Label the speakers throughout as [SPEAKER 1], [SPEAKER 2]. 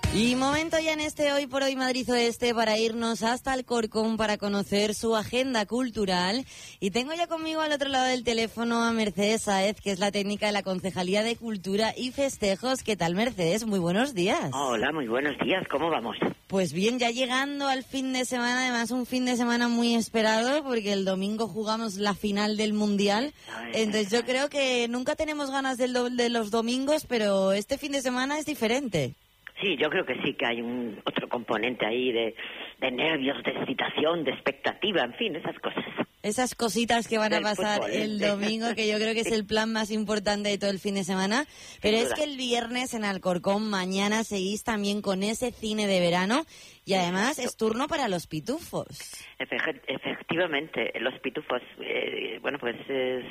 [SPEAKER 1] Y momento ya en este Hoy por Hoy Madrid Oeste para irnos hasta Alcorcón para conocer su agenda cultural. Y tengo ya conmigo al otro lado del teléfono a Mercedes Sáez, que es la técnica de la Concejalía de Cultura y Festejos. ¿Qué tal, Mercedes? Muy buenos días.
[SPEAKER 2] Hola, muy buenos días. ¿Cómo vamos?
[SPEAKER 1] Pues bien, ya llegando al fin de semana, además un fin de semana muy esperado, porque el domingo jugamos la final del Mundial. Entonces yo creo que nunca tenemos ganas de los domingos, pero este fin de semana es diferente.
[SPEAKER 2] Sí, yo creo que sí, que hay otro componente ahí de nervios, de excitación, de expectativa, en fin, esas cosas.
[SPEAKER 1] Esas cositas que van a pasar
[SPEAKER 2] fútbol,
[SPEAKER 1] el domingo, que yo creo que es el plan más importante de todo el fin de semana. Pero es que el viernes en Alcorcón, mañana seguís también con ese cine de verano y además es turno para Los Pitufos.
[SPEAKER 2] Efectivamente, Los Pitufos, bueno, pues es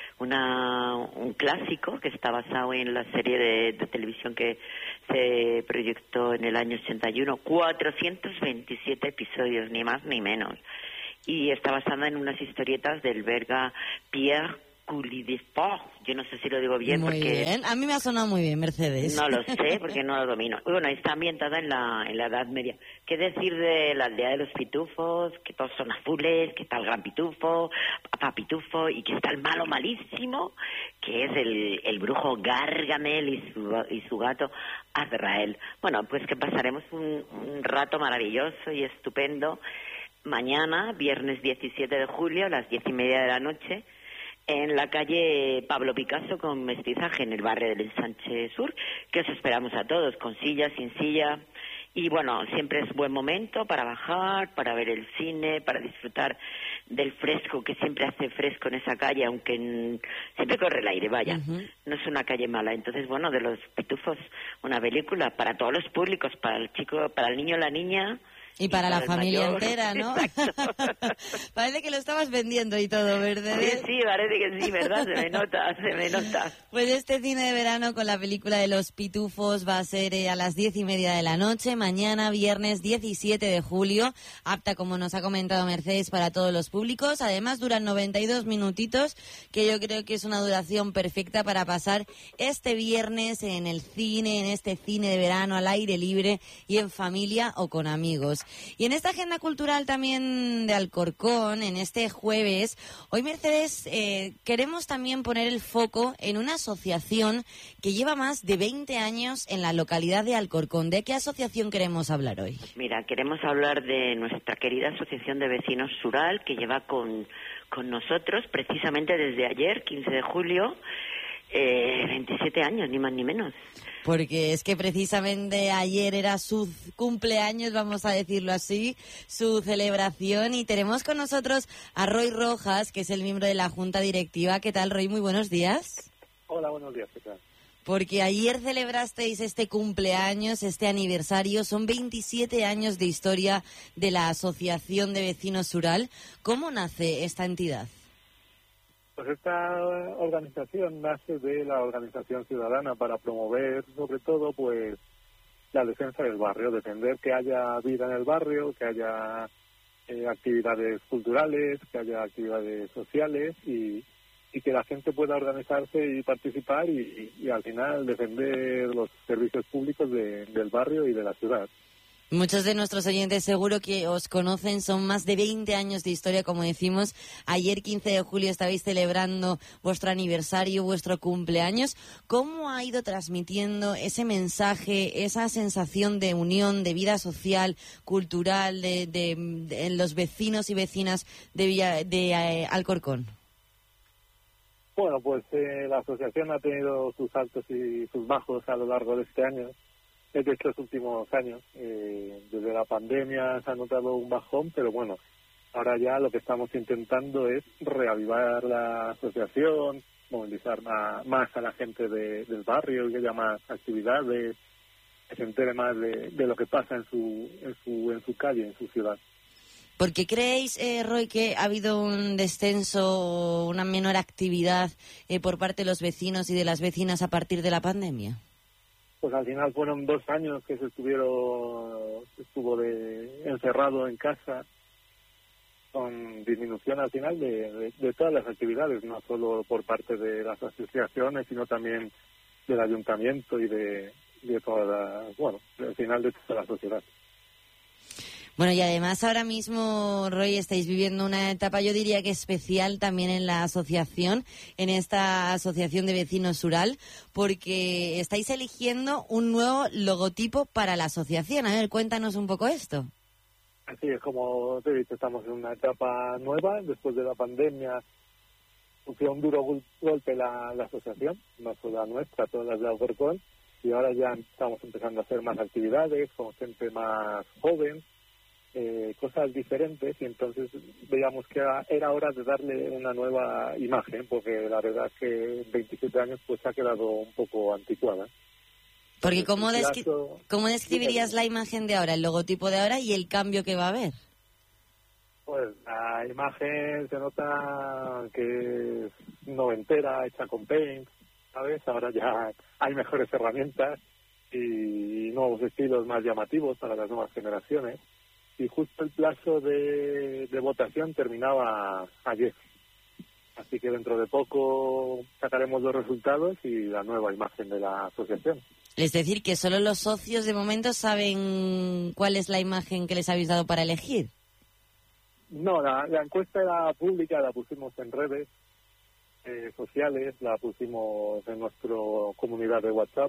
[SPEAKER 2] un clásico que está basado en la serie de televisión que se proyectó en el año 81, 427 episodios, ni más ni menos. Y está basada en unas historietas del belga Pierre Culidisport. Yo no sé si lo digo bien
[SPEAKER 1] muy
[SPEAKER 2] porque...
[SPEAKER 1] bien. A mí me ha sonado muy bien, Mercedes.
[SPEAKER 2] No lo sé porque no lo domino. Bueno, está ambientada en la Edad Media. ¿Qué decir de la aldea de los pitufos? Que todos son azules, que está el gran pitufo, papá pitufo, y que está el malo malísimo, que es el brujo Gargamel y su gato Azrael. Bueno, pues que pasaremos un rato maravilloso y estupendo mañana, viernes 17 de julio, a las 10:30 de la noche, en la calle Pablo Picasso con Mestizaje, en el barrio del Ensanche Sur, que os esperamos a todos, con silla, sin silla. Y bueno, siempre es buen momento para bajar, para ver el cine, para disfrutar del fresco, que siempre hace fresco en esa calle, aunque siempre corre el aire, vaya. No es una calle mala. Entonces, bueno, de Los Pitufos, una película para todos los públicos, para el chico, para el niño, la niña...
[SPEAKER 1] Y para la familia
[SPEAKER 2] mayor
[SPEAKER 1] entera, ¿no? Parece que lo estabas vendiendo y todo, ¿verdad?
[SPEAKER 2] Sí, parece que sí, ¿verdad? Se me nota.
[SPEAKER 1] Pues este cine de verano con la película de Los Pitufos va a ser a las 10:30 de la noche, mañana, viernes 17 de julio, apta, como nos ha comentado Mercedes, para todos los públicos. Además, duran 92 minutitos, que yo creo que es una duración perfecta para pasar este viernes en el cine, en este cine de verano al aire libre y en familia o con amigos. Y en esta agenda cultural también de Alcorcón, en este jueves, hoy, Mercedes, queremos también poner el foco en una asociación que lleva más de 20 años en la localidad de Alcorcón. ¿De qué asociación queremos hablar hoy?
[SPEAKER 2] Mira, queremos hablar de nuestra querida Asociación de Vecinos Sural, que lleva con nosotros precisamente desde ayer, 15 de julio, 27 años, ni más ni menos.
[SPEAKER 1] Porque es que precisamente ayer era su cumpleaños, vamos a decirlo así, su celebración, y tenemos con nosotros a Roy Rojas, que es el miembro de la Junta Directiva. ¿Qué tal, Roy? Muy buenos días.
[SPEAKER 3] Hola, buenos días, ¿qué tal?
[SPEAKER 1] Porque ayer celebrasteis este cumpleaños, este aniversario, son 27 años de historia de la Asociación de Vecinos Sural. ¿Cómo nace esta entidad?
[SPEAKER 3] Pues esta organización nace de la organización ciudadana para promover, sobre todo, pues la defensa del barrio, defender que haya vida en el barrio, que haya actividades culturales, que haya actividades sociales y que la gente pueda organizarse y participar y al final defender los servicios públicos del barrio y de la ciudad.
[SPEAKER 1] Muchos de nuestros oyentes seguro que os conocen, son más de 20 años de historia, como decimos. Ayer, 15 de julio, estabais celebrando vuestro aniversario, vuestro cumpleaños. ¿Cómo ha ido transmitiendo ese mensaje, esa sensación de unión, de vida social, cultural, de los vecinos y vecinas de Alcorcón?
[SPEAKER 3] Bueno, pues la asociación ha tenido sus altos y sus bajos a lo largo de este año. De estos últimos años, desde la pandemia se ha notado un bajón, pero bueno, ahora ya lo que estamos intentando es reavivar la asociación, movilizar más a la gente del barrio, que haya más actividades, que se entere más de lo que pasa en su calle, en su ciudad.
[SPEAKER 1] ¿Por qué creéis, Roy, que ha habido un descenso, una menor actividad por parte de los vecinos y de las vecinas a partir de la pandemia?
[SPEAKER 3] Pues al final fueron 2 años que se estuvo encerrado en casa, con disminución al final de todas las actividades, no solo por parte de las asociaciones, sino también del ayuntamiento y de de al final de toda la sociedad.
[SPEAKER 1] Bueno, y además ahora mismo, Roy, estáis viviendo una etapa, yo diría que especial también en la asociación, en esta asociación de vecinos Ural, porque estáis eligiendo un nuevo logotipo para la asociación. A ver, cuéntanos un poco esto.
[SPEAKER 3] Así es, como te he dicho, estamos en una etapa nueva. Después de la pandemia sufrió un duro golpe la asociación, no solo la nuestra, todas las de Alcorcón, y ahora ya estamos empezando a hacer más actividades con gente más joven, cosas diferentes, y entonces veíamos que era hora de darle una nueva imagen, porque la verdad es que en 27 años pues ha quedado un poco anticuada.
[SPEAKER 1] Porque ¿cómo describirías la imagen de ahora, el logotipo de ahora y el cambio que va a haber?
[SPEAKER 3] Pues la imagen se nota que es noventera, hecha con Paint, ¿sabes? Ahora ya hay mejores herramientas y nuevos estilos más llamativos para las nuevas generaciones. Y justo el plazo de votación terminaba ayer. Así que dentro de poco sacaremos los resultados y la nueva imagen de la asociación.
[SPEAKER 1] Es decir, que solo los socios de momento saben cuál es la imagen que les habéis dado para elegir.
[SPEAKER 3] No, la encuesta era pública, la pusimos en redes sociales, la pusimos en nuestra comunidad de WhatsApp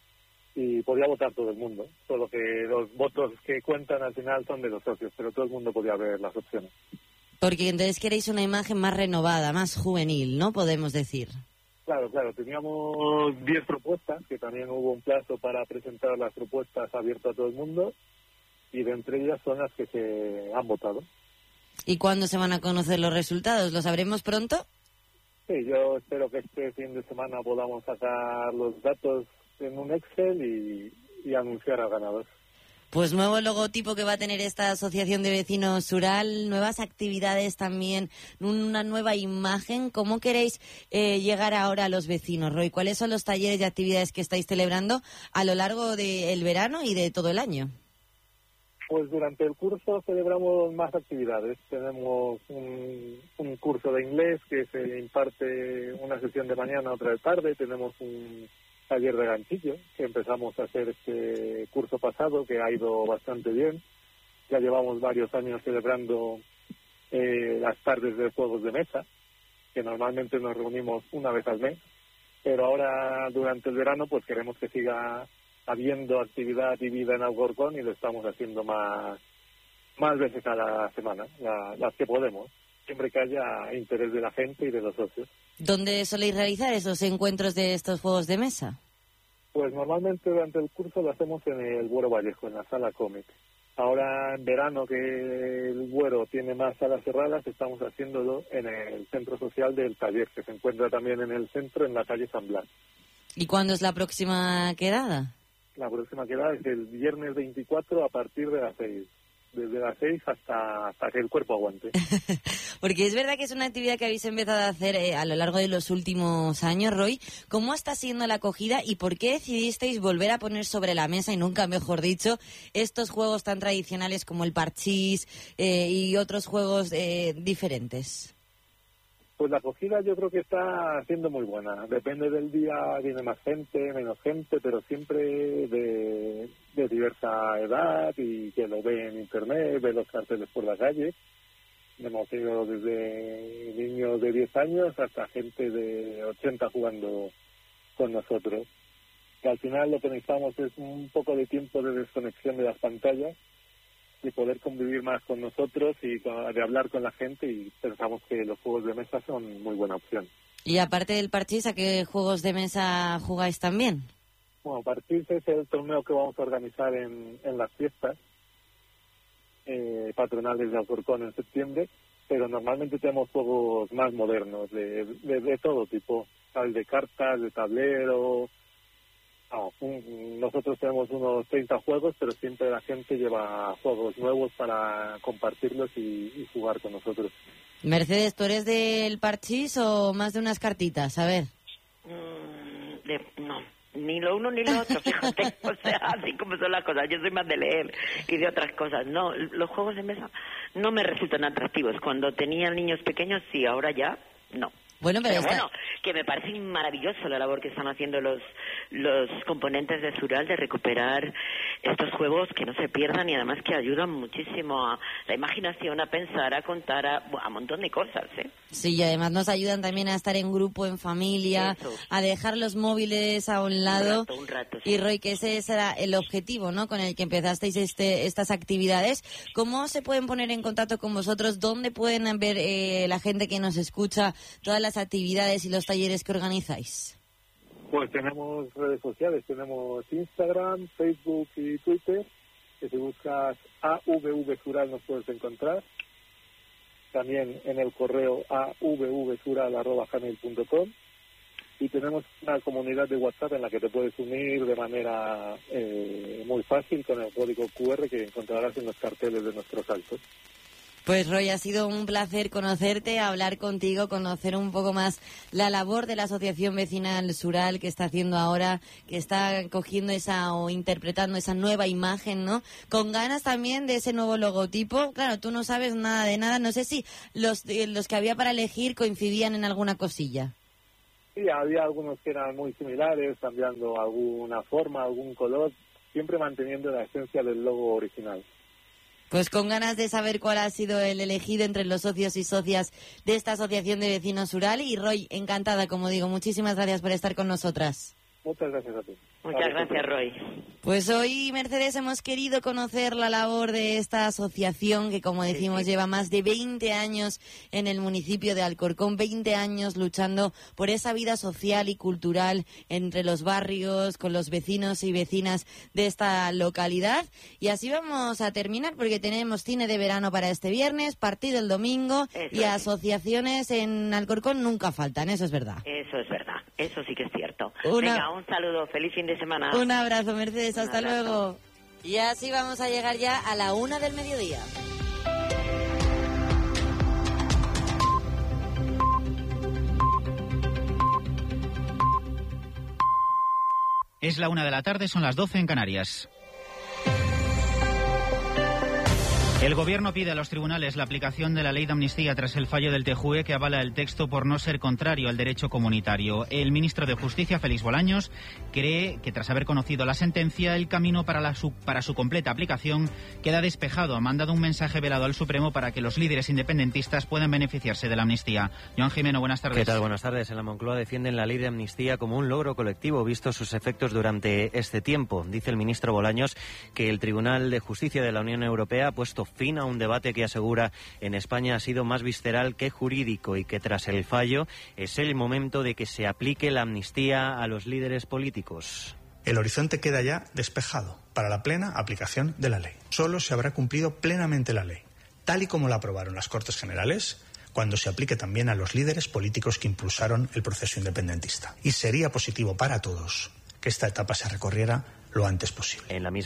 [SPEAKER 3] y podía votar todo el mundo. Solo que los votos que cuentan al final son de los socios, pero todo el mundo podía ver las opciones.
[SPEAKER 1] Porque entonces queréis una imagen más renovada, más juvenil, ¿no? Podemos decir.
[SPEAKER 3] Claro, teníamos 10 propuestas, que también hubo un plazo para presentar las propuestas abierto a todo el mundo, y de entre ellas son las que se han votado.
[SPEAKER 1] ¿Y cuándo se van a conocer los resultados? ¿Lo sabremos pronto?
[SPEAKER 3] Sí, yo espero que este fin de semana podamos sacar los datos en un Excel y anunciar al ganador.
[SPEAKER 1] Pues nuevo logotipo que va a tener esta asociación de vecinos Ural, nuevas actividades también, una nueva imagen. ¿Cómo queréis llegar ahora a los vecinos, Roy? ¿Cuáles son los talleres y actividades que estáis celebrando a lo largo del verano y de todo el año?
[SPEAKER 3] Pues durante el curso celebramos más actividades. Tenemos un curso de inglés que se imparte una sesión de mañana, otra de tarde. Tenemos un taller de ganchillo que empezamos a hacer este curso pasado, que ha ido bastante bien. Ya llevamos varios años celebrando las tardes de juegos de mesa, que normalmente nos reunimos una vez al mes, pero ahora durante el verano pues queremos que siga habiendo actividad y vida en Alcorcón y lo estamos haciendo más veces a la semana, las que podemos, siempre que haya interés de la gente y de los socios.
[SPEAKER 1] ¿Dónde soléis realizar esos encuentros de estos juegos de mesa?
[SPEAKER 3] Pues normalmente durante el curso lo hacemos en el Buero Vallejo, en la sala cómic. Ahora en verano, que el Buero tiene más salas cerradas, estamos haciéndolo en el centro social del taller, que se encuentra también en el centro, en la calle San Blas.
[SPEAKER 1] ¿Y cuándo es la próxima quedada?
[SPEAKER 3] La próxima quedada es el viernes 24 a partir de las 6. Desde las 6 hasta que el cuerpo aguante.
[SPEAKER 1] Porque es verdad que es una actividad que habéis empezado a hacer a lo largo de los últimos años, Roy. ¿Cómo está siendo la acogida y por qué decidisteis volver a poner sobre la mesa, y nunca mejor dicho, estos juegos tan tradicionales como el parchís y otros juegos diferentes?
[SPEAKER 3] Pues la acogida yo creo que está siendo muy buena. Depende del día, viene más gente, menos gente, pero siempre de diversa edad y que lo ve en internet, ve los carteles por la calle. Hemos ido desde niños de 10 años hasta gente de 80 jugando con nosotros. Y al final lo que necesitamos es un poco de tiempo de desconexión de las pantallas y poder convivir más con nosotros y de hablar con la gente, y pensamos que los juegos de mesa son muy buena opción.
[SPEAKER 1] Y aparte del parchís, ¿a qué juegos de mesa jugáis también?
[SPEAKER 3] Bueno, parchís es el torneo que vamos a organizar en las fiestas patronales de Alcorcón en septiembre, pero normalmente tenemos juegos más modernos, de todo tipo, ¿sabes? De cartas, de tablero. Nosotros tenemos unos 30 juegos, pero siempre la gente lleva juegos nuevos para compartirlos y jugar con nosotros.
[SPEAKER 1] Mercedes, ¿tú eres del parchís o más de unas cartitas? A ver.
[SPEAKER 2] No, ni lo uno ni lo otro, fíjate. O sea, así como son las cosas. Yo soy más de leer y de otras cosas. No, los juegos de mesa no me resultan atractivos. Cuando tenía niños pequeños, sí, ahora ya, no.
[SPEAKER 1] Bueno, pero
[SPEAKER 2] que me parece maravilloso la labor que están haciendo los componentes de Sural de recuperar estos juegos, que no se pierdan, y además que ayudan muchísimo a la imaginación, a pensar, a contar, a un montón de cosas, ¿eh?
[SPEAKER 1] Sí, y además nos ayudan también a estar en grupo, en familia, a dejar los móviles a un lado.
[SPEAKER 2] Un rato,
[SPEAKER 1] sí. Y Roy, que ese era el objetivo, ¿no?, con el que empezasteis estas actividades. ¿Cómo se pueden poner en contacto con vosotros? ¿Dónde pueden ver la gente que nos escucha todas las actividades y los talleres que organizáis?
[SPEAKER 3] Pues tenemos redes sociales, tenemos Instagram, Facebook y Twitter, que si buscas AVV Sural nos puedes encontrar. También en el correo avvsural@gmail.com, y tenemos una comunidad de WhatsApp en la que te puedes unir de manera muy fácil con el código QR que encontrarás en los carteles de nuestros actos.
[SPEAKER 1] Pues Roy, ha sido un placer conocerte, hablar contigo, conocer un poco más la labor de la Asociación Vecinal Sural que está haciendo ahora, que está cogiendo o interpretando esa nueva imagen, ¿no? Con ganas también de ese nuevo logotipo. Claro, tú no sabes nada de nada, no sé si los que había para elegir coincidían en alguna cosilla.
[SPEAKER 3] Sí, había algunos que eran muy similares, cambiando alguna forma, algún color, siempre manteniendo la esencia del logo original.
[SPEAKER 1] Pues con ganas de saber cuál ha sido el elegido entre los socios y socias de esta Asociación de Vecinos Sural. Y Roy, encantada, como digo, muchísimas gracias por estar con nosotras.
[SPEAKER 3] Muchas gracias a ti.
[SPEAKER 2] Muchas gracias, Roy.
[SPEAKER 1] Pues hoy, Mercedes, hemos querido conocer la labor de esta asociación que, como decimos, lleva más de 20 años en el municipio de Alcorcón, 20 años luchando por esa vida social y cultural entre los barrios, con los vecinos y vecinas de esta localidad. Y así vamos a terminar, porque tenemos cine de verano para este viernes, partido el domingo, y asociaciones en Alcorcón nunca faltan, eso es verdad.
[SPEAKER 2] Eso es verdad, eso sí que es cierto. Venga, un saludo, feliz fin de semana.
[SPEAKER 1] Un abrazo, Mercedes, hasta luego. Y así vamos a llegar ya a la 1 del mediodía.
[SPEAKER 4] Es la 1 de la tarde, son las 12 en Canarias. El Gobierno pide a los tribunales la aplicación de la ley de amnistía tras el fallo del TJUE que avala el texto por no ser contrario al derecho comunitario. El ministro de Justicia, Félix Bolaños, cree que tras haber conocido la sentencia, el camino para su completa aplicación queda despejado. Ha mandado un mensaje velado al Supremo para que los líderes independentistas puedan beneficiarse de la amnistía. Joan Jimeno, buenas tardes.
[SPEAKER 5] ¿Qué tal? Buenas tardes. En la Moncloa defienden la ley de amnistía como un logro colectivo, visto sus efectos durante este tiempo. Dice el ministro Bolaños que el Tribunal de Justicia de la Unión Europea ha puesto fin a un debate que asegura en España ha sido más visceral que jurídico y que tras el fallo es el momento de que se aplique la amnistía a los líderes políticos.
[SPEAKER 6] El horizonte queda ya despejado para la plena aplicación de la ley. Solo se habrá cumplido plenamente la ley, tal y como la aprobaron las Cortes Generales, cuando se aplique también a los líderes políticos que impulsaron el proceso independentista. Y sería positivo para todos que esta etapa se recorriera lo antes posible.
[SPEAKER 5] En la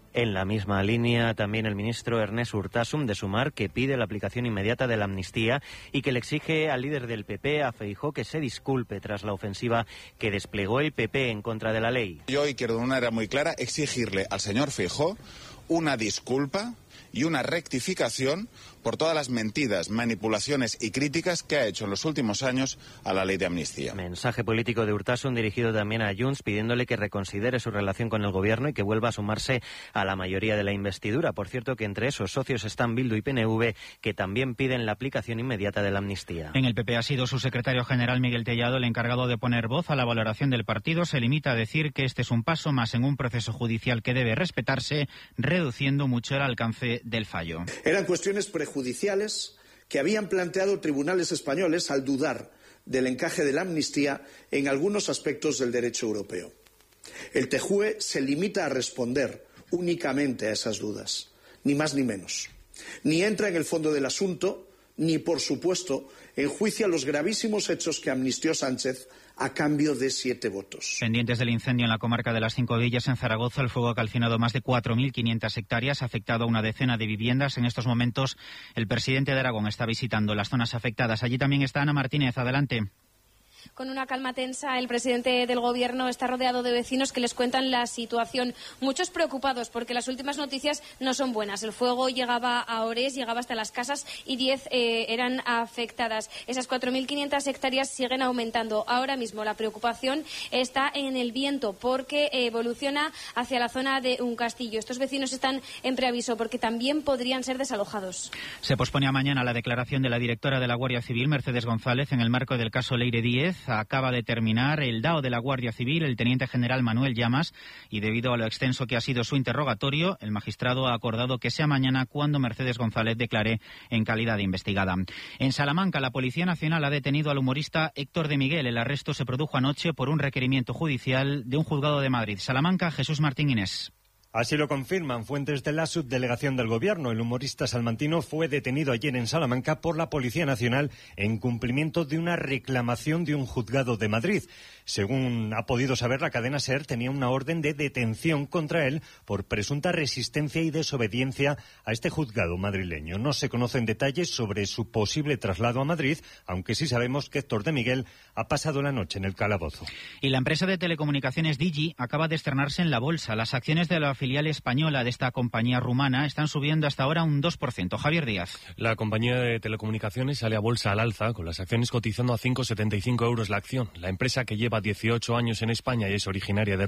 [SPEAKER 5] misma línea, también el ministro Ernest Urtasun de Sumar, que pide la aplicación inmediata de la amnistía y que le exige al líder del PP, a Feijóo, que se disculpe tras la ofensiva que desplegó el PP en contra de la ley.
[SPEAKER 7] Yo hoy quiero de una manera muy clara exigirle al señor Feijóo una disculpa y una rectificación por todas las mentiras, manipulaciones y críticas que ha hecho en los últimos años a la ley de amnistía.
[SPEAKER 5] Mensaje político de Urtasun dirigido también a Junts, pidiéndole que reconsidere su relación con el gobierno y que vuelva a sumarse a la mayoría de la investidura. Por cierto, que entre esos socios están Bildu y PNV, que también piden la aplicación inmediata de la amnistía.
[SPEAKER 4] En el PP ha sido su secretario general, Miguel Tellado, el encargado de poner voz a la valoración del partido. Se limita a decir que este es un paso más en un proceso judicial que debe respetarse, reduciendo mucho el alcance del fallo.
[SPEAKER 8] Eran cuestiones prejudiciales que habían planteado tribunales españoles al dudar del encaje de la amnistía en algunos aspectos del derecho europeo. El TJUE se limita a responder únicamente a esas dudas, ni más ni menos. Ni entra en el fondo del asunto, ni, por supuesto, enjuicia los gravísimos hechos que amnistió Sánchez a cambio de 7 votos.
[SPEAKER 4] Pendientes del incendio en la comarca de las Cinco Villas, en Zaragoza, el fuego ha calcinado más de 4.500 hectáreas, ha afectado a una decena de viviendas. En estos momentos, el presidente de Aragón está visitando las zonas afectadas. Allí también está Ana Martínez. Adelante.
[SPEAKER 9] con una calma tensa. El presidente del Gobierno está rodeado de vecinos que les cuentan la situación. Muchos preocupados porque las últimas noticias no son buenas. El fuego llegaba a Ores, llegaba hasta las casas y 10 eran afectadas. Esas 4.500 hectáreas siguen aumentando. Ahora mismo la preocupación está en el viento porque evoluciona hacia la zona de un castillo. Estos vecinos están en preaviso porque también podrían ser desalojados.
[SPEAKER 4] Se pospone a mañana la declaración de la directora de la Guardia Civil, Mercedes González, en el marco del caso Leire Díez. Acaba de terminar el DAO de la Guardia Civil, el teniente general Manuel Llamas, y debido a lo extenso que ha sido su interrogatorio, el magistrado ha acordado que sea mañana cuando Mercedes González declare en calidad de investigada. En Salamanca, la Policía Nacional ha detenido al humorista Héctor de Miguel. El arresto se produjo anoche por un requerimiento judicial de un juzgado de Madrid. Salamanca, Jesús Martín Inés.
[SPEAKER 10] Así lo confirman fuentes de la subdelegación del Gobierno. El humorista salmantino fue detenido ayer en Salamanca por la Policía Nacional en cumplimiento de una reclamación de un juzgado de Madrid. Según ha podido saber la cadena SER, tenía una orden de detención contra él por presunta resistencia y desobediencia a este juzgado madrileño. No se conocen detalles sobre su posible traslado a Madrid, aunque sí sabemos que Héctor de Miguel ha pasado la noche en el calabozo.
[SPEAKER 4] Y la empresa de telecomunicaciones Digi acaba de estrenarse en la bolsa. Las acciones de la filial española de esta compañía rumana están subiendo hasta ahora un 2%. Javier Díaz.
[SPEAKER 11] La compañía de telecomunicaciones sale a bolsa al alza, con las acciones cotizando a 5,75 euros la acción. La empresa, que lleva 18 años en España y es originaria de